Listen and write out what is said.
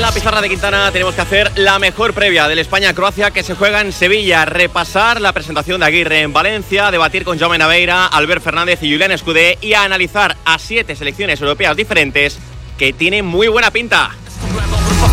la pizarra de Quintana tenemos que hacer la mejor previa del España-Croacia que se juega en Sevilla, repasar la presentación de Aguirre en Valencia, debatir con Jaume Naveira, Albert Fernández y Julián Escudé y analizar a 7 selecciones europeas diferentes que tienen muy buena pinta.